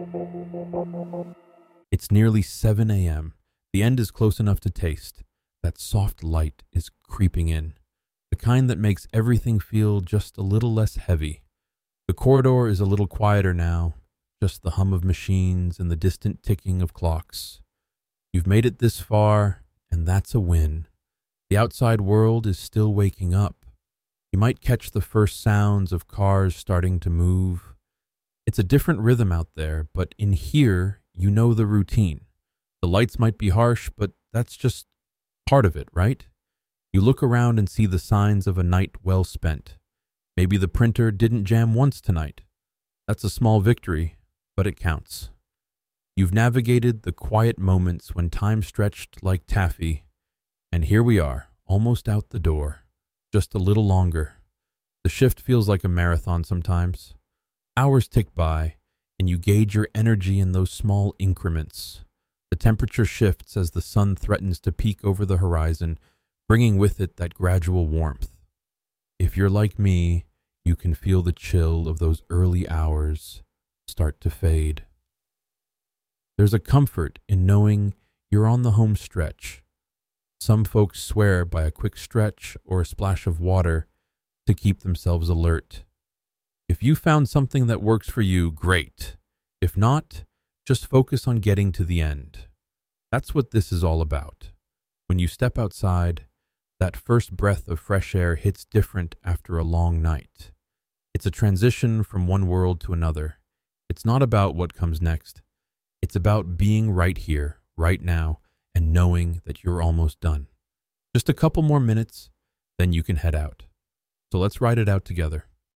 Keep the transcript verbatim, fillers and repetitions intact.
It's nearly seven a m. The end is close enough to taste. That soft light is creeping in, the kind that makes everything feel just a little less heavy. The corridor is a little quieter now, just the hum of machines and the distant ticking of clocks. You've made it this far, and that's a win. The outside world is still waking up. You might catch the first sounds of cars starting to move. It's a different rhythm out there, but in here, you know the routine. The lights might be harsh, but that's just part of it, right? You look around and see the signs of a night well spent. Maybe the printer didn't jam once tonight. That's a small victory, but it counts. You've navigated the quiet moments when time stretched like taffy, and here we are, almost out the door. Just a little longer. The shift feels like a marathon sometimes. Hours tick by, and you gauge your energy in those small increments. The temperature shifts as the sun threatens to peek over the horizon, bringing with it that gradual warmth. If you're like me, you can feel the chill of those early hours start to fade. There's a comfort in knowing you're on the home stretch. Some folks swear by a quick stretch or a splash of water to keep themselves alert. If you found something that works for you, great. If not, just focus on getting to the end. That's what this is all about. When you step outside, that first breath of fresh air hits different after a long night. It's a transition from one world to another. It's not about what comes next. It's about being right here, right now, and knowing that you're almost done. Just a couple more minutes, then you can head out. So let's ride it out together.